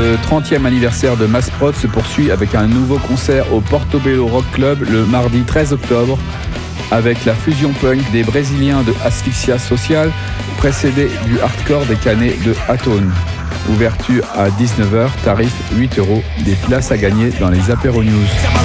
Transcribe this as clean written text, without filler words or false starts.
Le 30e anniversaire de Massprod se poursuit avec un nouveau concert au Portobello Rock Club le mardi 13 octobre avec la fusion punk des Brésiliens de Asphyxia Social, précédé du hardcore des Canets de Atone. Ouverture à 19h, tarif 8 €, des places à gagner dans les apéros news.